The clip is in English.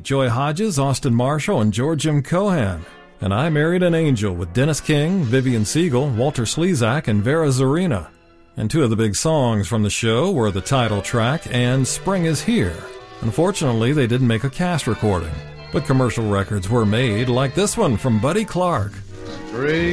Joy Hodges, Austin Marshall, and George M. Cohan. And I Married an Angel with Dennis King, Vivian Siegel, Walter Slezak, and Vera Zorina. And two of the big songs from the show were the title track and Spring is Here. Unfortunately, they didn't make a cast recording, but commercial records were made, like this one from Buddy Clark. Spring